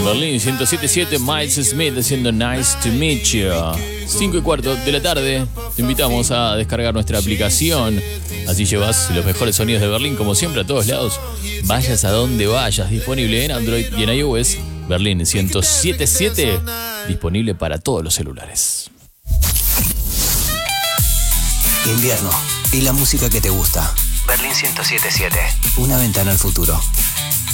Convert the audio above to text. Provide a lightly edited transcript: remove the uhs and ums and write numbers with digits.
Berlín 107.7, Miles Smith haciendo Nice to Meet You. 5:15 de la tarde, te invitamos a descargar nuestra aplicación. Así llevas los mejores sonidos de Berlín, como siempre, a todos lados. Vayas a donde vayas, disponible en Android y en iOS. Berlín 107.7, disponible para todos los celulares. Invierno y la música que te gusta. Berlín 107.7, una ventana al futuro.